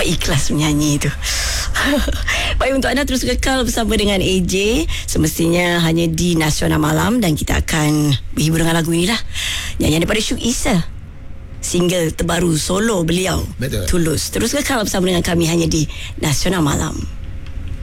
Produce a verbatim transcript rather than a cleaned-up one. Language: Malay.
ikhlas menyanyi tu. Baik, untuk anda terus kekal bersama dengan A J, semestinya hanya di Nasional Malam, dan kita akan berhibur dengan lagu inilah, nyanyian daripada Syuk Issa, single terbaru solo beliau. Betul. Tulus. Terus kekal bersama dengan kami hanya di Nasional Malam.